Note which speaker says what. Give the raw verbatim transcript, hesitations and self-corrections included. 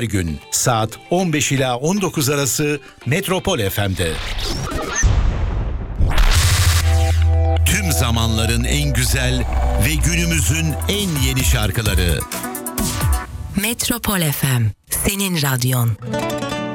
Speaker 1: gün saat on beş ila on dokuz arası Metropol F M'de. Tüm zamanların en güzel ve günümüzün en yeni şarkıları.
Speaker 2: Metropol F M, senin radyon.